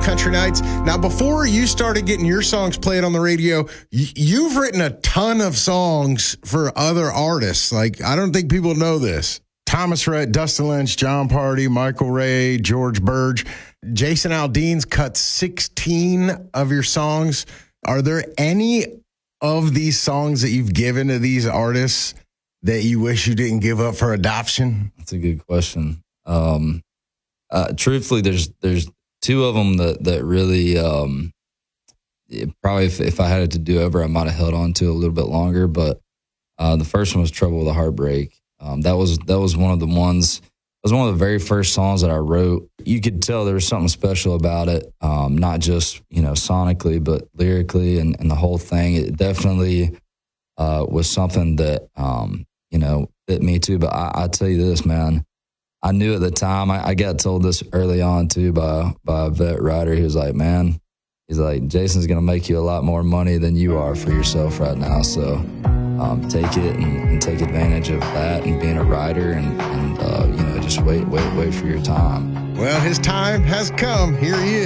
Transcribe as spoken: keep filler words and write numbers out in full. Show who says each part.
Speaker 1: Country Nights. Now, before you started getting your songs played on the radio, y- you've written a ton of songs for other artists. Like, I don't think people know this. Thomas Rhett, Dustin Lynch, John Party, Michael Ray, George Burge. Jason Aldean's cut sixteen of your songs. Are there any of these songs that you've given to these artists that you wish you didn't give up for adoption?
Speaker 2: That's a good question. Um, uh, truthfully, there's there's two of them that that really um, it probably if, if I had it to do over, I might have held on to a little bit longer. But uh, the first one was "Trouble with a Heartbreak." Um, that was that was one of the ones. It was one of the very first songs that I wrote. You could tell there was something special about it, um, not just, you know, sonically, but lyrically and, and the whole thing. It definitely uh, was something that, um, you know, fit me too. But I, I tell you this, man, I knew at the time, I, I got told this early on too by, by a vet writer. He was like, man, he's like, Jason's going to make you a lot more money than you are for yourself right now. So um, take it and, and take advantage of that and being a writer and, and uh, you know, just wait, wait, wait for your time.
Speaker 1: Well, his time has come. Here he is.